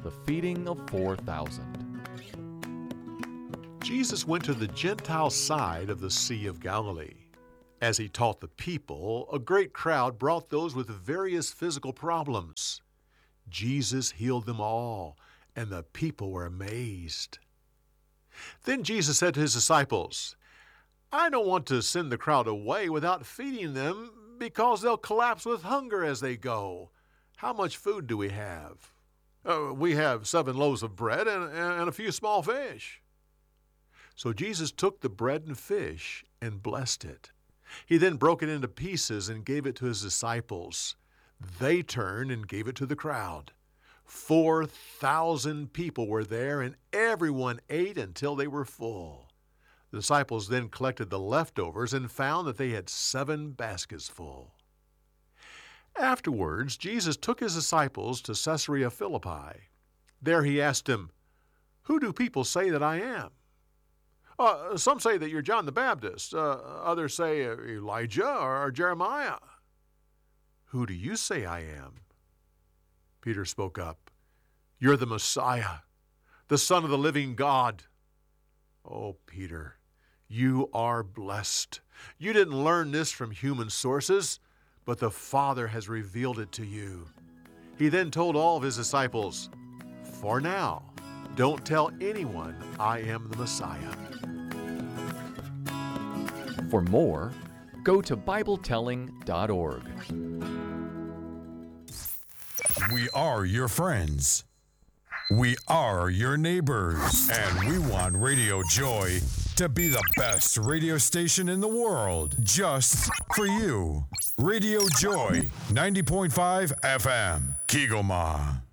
the feeding of 4,000. Jesus went to the Gentile side of the Sea of Galilee. As he taught the people, a great crowd brought those with various physical problems. Jesus healed them all, and the people were amazed. Then Jesus said to his disciples, "I don't want to send the crowd away without feeding them, because they'll collapse with hunger as they go. How much food do we have?" "We have 7 loaves of bread and a few small fish." So Jesus took the bread and fish and blessed it. He then broke it into pieces and gave it to his disciples. They turned and gave it to the crowd. 4,000 people were there, and everyone ate until they were full. The disciples then collected the leftovers and found that they had 7 baskets full. Afterwards, Jesus took his disciples to Caesarea Philippi. There he asked them, "Who do people say that I am?" "Some say that you're John the Baptist. Others say Elijah or Jeremiah." "Who do you say I am?" Peter spoke up, "You're the Messiah, the Son of the living God." "Oh, Peter, you are blessed. You didn't learn this from human sources, but the Father has revealed it to you." He then told all of his disciples, "For now, don't tell anyone I am the Messiah." For more, go to BibleTelling.org. We are your friends. We are your neighbors. And we want Radio Joy to be the best radio station in the world, just for you. Radio Joy, 90.5 FM, Kigoma.